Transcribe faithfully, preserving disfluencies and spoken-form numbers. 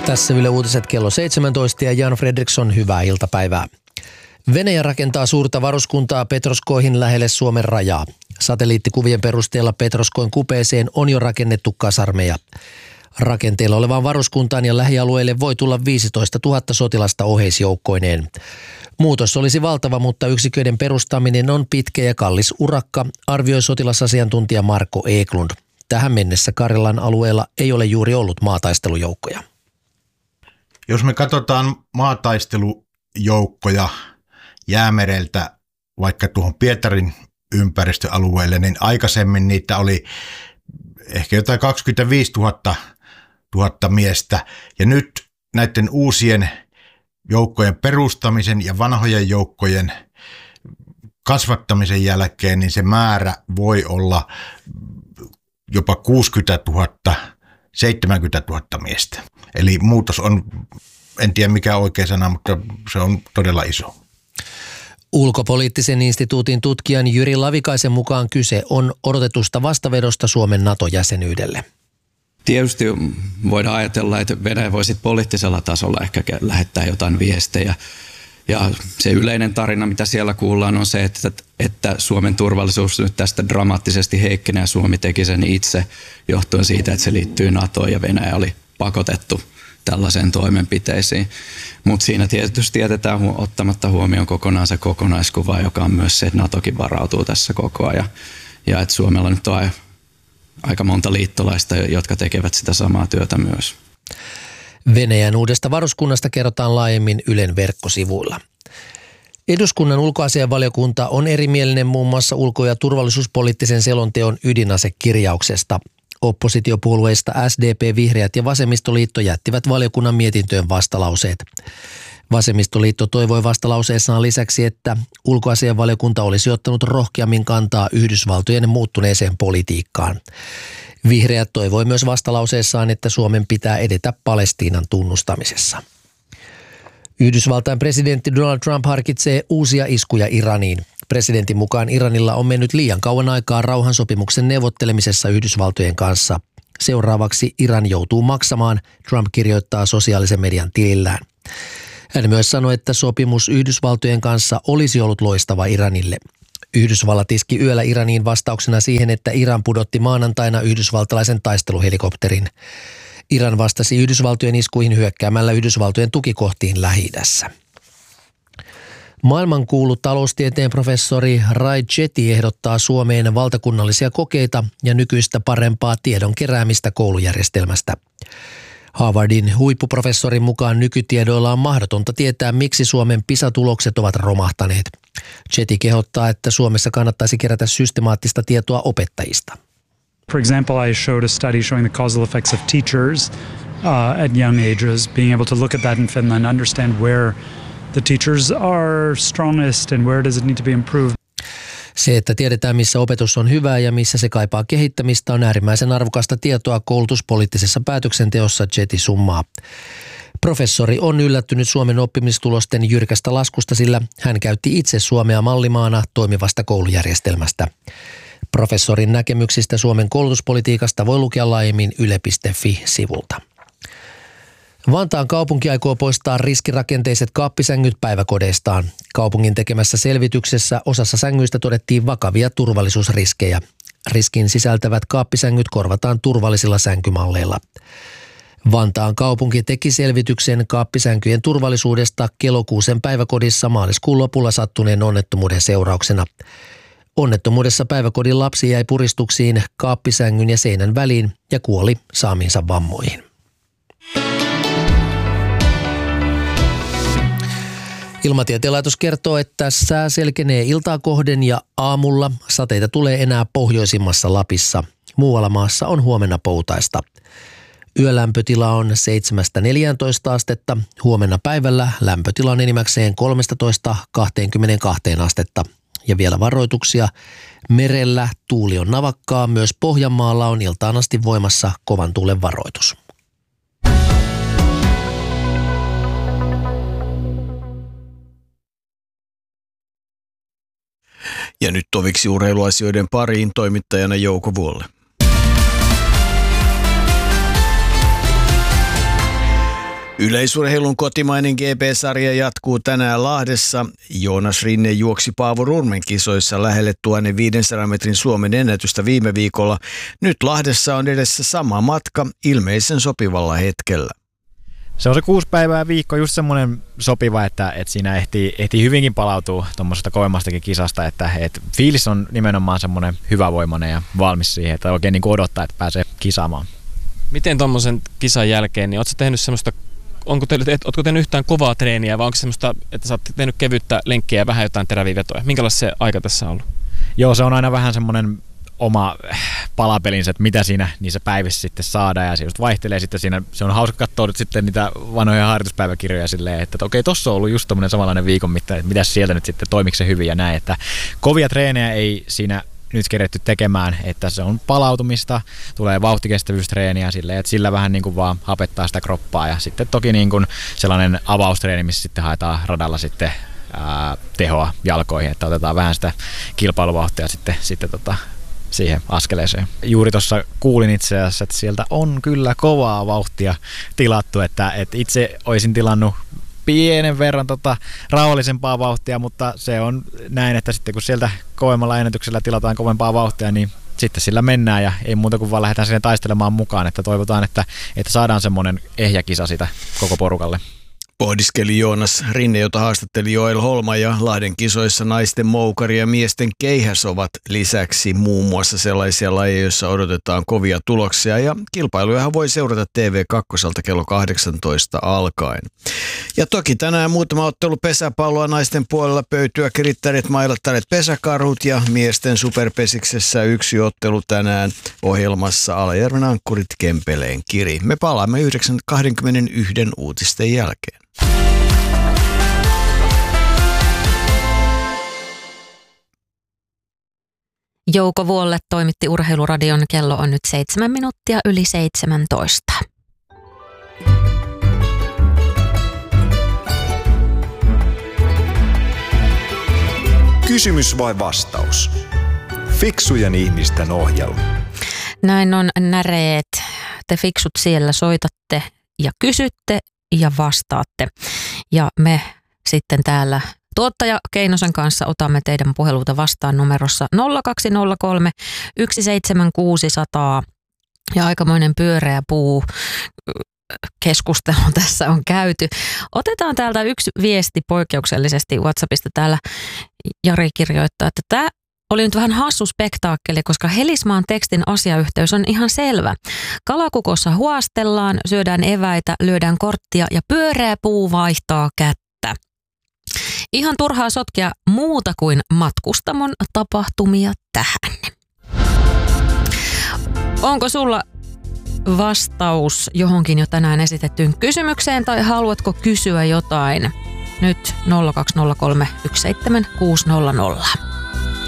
Tässä Yle Uutiset kello seitsemäntoista ja Jan Fredriksson, hyvää iltapäivää. Venäjä rakentaa suurta varuskuntaa Petroskoihin lähelle Suomen rajaa. Satelliittikuvien perusteella Petroskoin kupeeseen on jo rakennettu kasarmeja. Rakenteella olevaan varuskuntaan ja lähialueille voi tulla viisitoistatuhatta sotilasta oheisjoukkoineen. Muutos olisi valtava, mutta yksiköiden perustaminen on pitkä ja kallis urakka, arvioi sotilasasiantuntija Marko Eklund. Tähän mennessä Karjalan alueella ei ole juuri ollut maataistelujoukkoja. Jos me katsotaan maataistelujoukkoja Jäämereltä vaikka tuohon Pietarin ympäristöalueelle, niin aikaisemmin niitä oli ehkä jotain kaksikymmentäviisituhatta miestä. Ja nyt näiden uusien joukkojen perustamisen ja vanhojen joukkojen kasvattamisen jälkeen, niin se määrä voi olla jopa kuusikymmentätuhatta, seitsemänkymmentätuhatta miestä. Eli muutos on, en tiedä mikä oikea sana, mutta se on todella iso. Ulkopoliittisen instituutin tutkijan Jyri Lavikaisen mukaan kyse on odotetusta vastavedosta Suomen NATO-jäsenyydelle. Tietysti voidaan ajatella, että Venäjä voisi poliittisella tasolla ehkä lähettää jotain viestejä. Ja se yleinen tarina, mitä siellä kuullaan, on se, että, että Suomen turvallisuus nyt tästä dramaattisesti heikkenee ja Suomi teki sen itse johtuen siitä, että se liittyy NATOon ja Venäjä oli pakotettu tällaiseen toimenpiteisiin. Mutta siinä tietysti jätetään hu- ottamatta huomioon kokonaan se kokonaiskuva, joka on myös se, että NATOkin varautuu tässä koko ajan. Ja että Suomella nyt on aika monta liittolaista, jotka tekevät sitä samaa työtä myös. Venäjän uudesta varuskunnasta kerrotaan laajemmin Ylen verkkosivuilla. Eduskunnan ulkoasiainvaliokunta on erimielinen muun muassa ulko- ja turvallisuuspoliittisen selonteon ydinasekirjauksesta. Oppositiopuolueista S D P, Vihreät ja Vasemmistoliitto jättivät valiokunnan mietintöön vastalauseet. Vasemmistoliitto toivoi vastalauseessaan lisäksi, että ulkoasiainvaliokunta olisi ottanut rohkeammin kantaa Yhdysvaltojen muuttuneeseen politiikkaan. Vihreät toivoi myös vastalauseessaan, että Suomen pitää edetä Palestiinan tunnustamisessa. Yhdysvaltain presidentti Donald Trump harkitsee uusia iskuja Iraniin. Presidentin mukaan Iranilla on mennyt liian kauan aikaa rauhansopimuksen neuvottelemisessa Yhdysvaltojen kanssa. Seuraavaksi Iran joutuu maksamaan, Trump kirjoittaa sosiaalisen median tilillään. Hän myös sanoi, että sopimus Yhdysvaltojen kanssa olisi ollut loistava Iranille. Yhdysvallat iski yöllä Iraniin vastauksena siihen, että Iran pudotti maanantaina yhdysvaltalaisen taisteluhelikopterin. Iran vastasi Yhdysvaltojen iskuihin hyökkäämällä Yhdysvaltojen tukikohtiin Lähi-idässä. Maailmankuulu taloustieteen professori Rai Chetty ehdottaa Suomeen valtakunnallisia kokeita ja nykyistä parempaa tiedon keräämistä koulujärjestelmästä. Harvardin huippuprofessorin mukaan nykytiedoilla on mahdotonta tietää, miksi Suomen PISA-tulokset ovat romahtaneet. Chetty kehottaa, että Suomessa kannattaisi kerätä systemaattista tietoa opettajista. For example, I showed a study showing the causal effects of teachers uh, at young ages, being able to look at that in Finland, understand where the teachers are strongest and where does it need to be improved. Se, että tiedetään missä opetus on hyvää ja missä se kaipaa kehittämistä, on äärimmäisen arvokasta tietoa koulutuspoliittisessa päätöksenteossa, Chetty summaa. Professori on yllättynyt Suomen oppimistulosten jyrkästä laskusta, sillä hän käytti itse Suomea mallimaana toimivasta koulujärjestelmästä. Professorin näkemyksistä Suomen koulutuspolitiikasta voi lukea laajemmin yle piste fi-sivulta. Vantaan kaupunki aikoo poistaa riskirakenteiset kaappisängyt päiväkodeistaan. Kaupungin tekemässä selvityksessä osassa sängyistä todettiin vakavia turvallisuusriskejä. Riskin sisältävät kaappisängyt korvataan turvallisilla sänkymalleilla. Vantaan kaupunki teki selvityksen kaappisänkyjen turvallisuudesta Kelokuusen päiväkodissa maaliskuun lopulla sattuneen onnettomuuden seurauksena. Onnettomuudessa päiväkodin lapsi jäi puristuksiin kaappisängyn ja seinän väliin ja kuoli saamiinsa vammoihin. Ilmatieteen laitos kertoo, että sää selkenee iltaa kohden ja aamulla sateita tulee enää pohjoisimmassa Lapissa. Muualla maassa on huomenna poutaista. Yölämpötila on seitsemästä neljääntoista astetta. Huomenna päivällä lämpötila on enimmäkseen kolmetoista kaksikymmentäkaksi astetta. Ja vielä varoituksia. Merellä tuuli on navakkaa. Myös Pohjanmaalla on iltaan asti voimassa kovan tuulen varoitus. Ja nyt toviksi urheiluasioiden pariin toimittajana Jouko Vuolle. Yleisurheilun kotimainen G P-sarja jatkuu tänään Lahdessa. Joonas Rinne juoksi Paavo Nurmen kisoissa lähelle tuhatviisisataa metrin Suomen ennätystä viime viikolla. Nyt Lahdessa on edessä sama matka ilmeisen sopivalla hetkellä. Se on se kuusi päivää viikko, just semmoinen sopiva, että, että siinä ehtii, ehtii hyvinkin palautua tuommoisesta kovemmastakin kisasta, että, että fiilis on nimenomaan semmoinen hyvävoimainen ja valmis siihen, että oikein niin kuin odottaa, että pääsee kisaamaan. Miten tuommoisen kisan jälkeen, niin ootko tehnyt semmoista, onko teille, et, ootko tehnyt yhtään kovaa treeniä vai onko semmoista, että sä oot tehnyt kevyttä lenkkiä ja vähän jotain teräviä vetoja? Minkälaista se aika tässä on ollut? Joo, se on aina vähän semmoinen oma palapelinsä, että mitä siinä niissä päivissä sitten saadaan ja se just vaihtelee sitten siinä. Se on hauska katsoa nyt sitten niitä vanhoja harjoituspäiväkirjoja silleen, että, että okei, tossa on ollut just tommoinen samanlainen viikon mitta, että mitäs sieltä nyt sitten, toimiko se hyvin ja näin, että kovia treenejä ei siinä nyt keretty tekemään, että se on palautumista, tulee vauhtikestävyystreeniä silleen, että sillä vähän niin kuin vaan hapettaa sitä kroppaa ja sitten toki niin kuin sellainen avaustreeni, missä sitten haetaan radalla sitten ää, tehoa jalkoihin, että otetaan vähän sitä kilpailuvauhtia sitten, sitten tota, siihen askeleeseen. Juuri tuossa kuulin itse asiassa, että sieltä on kyllä kovaa vauhtia tilattu, että, että itse olisin tilannut pienen verran tota rauhallisempaa vauhtia, mutta se on näin, että sitten kun sieltä kovemmalla ennätyksellä tilataan kovempaa vauhtia, niin sitten sillä mennään ja ei muuta kuin vaan lähdetään sinne taistelemaan mukaan, että toivotaan, että, että saadaan semmoinen ehjä kisa sitä koko porukalle. Pohdiskeli Joonas Rinne, jota haastatteli Joel Holma, ja Lahden kisoissa naisten moukari ja miesten keihäs ovat lisäksi muun muassa sellaisia lajeja, joissa odotetaan kovia tuloksia, ja kilpailujahan voi seurata T V kaksi kello kahdeksantoista alkaen. Ja toki tänään muutama ottelu pesäpalloa naisten puolella pöytyä kirittäneet mailattaneet pesäkarhut ja miesten superpesiksessä yksi ottelu tänään ohjelmassa Alajärven ankkurit Kempeleen Kiri. Me palaamme yhdeksän kaksikymmentäyksi uutisten jälkeen. Jouko Vuolle toimitti Urheiluradion. Kello on nyt seitsemän minuuttia yli seitsemäntoista. Kysymys vai vastaus? Fiksujen ihmisten ohjelma. Näin on näreet. Te fiksut siellä soitatte ja kysytte ja vastaatte. Ja me sitten täällä tuottaja Keinosen kanssa otamme teidän puheluita vastaan numerossa nolla kaksi nolla kolme yksi seitsemän kuusi nolla nolla. Ja aikamoinen pyöreä puu keskustelu tässä on käyty. Otetaan täältä yksi viesti poikkeuksellisesti WhatsAppista. Täällä Jari kirjoittaa, että tämä oli nyt vähän hassu spektaakkeli, koska Helismaan tekstin asiayhteys on ihan selvä. Kalakukossa huastellaan, syödään eväitä, lyödään korttia ja pyöreä puu vaihtaa kättä. Ihan turhaa sotkea muuta kuin matkustamon tapahtumia tähän. Onko sulla vastaus johonkin jo tänään esitettyyn kysymykseen tai haluatko kysyä jotain? Nyt nolla kaksi nolla kolme yksi seitsemän kuusi nolla nolla.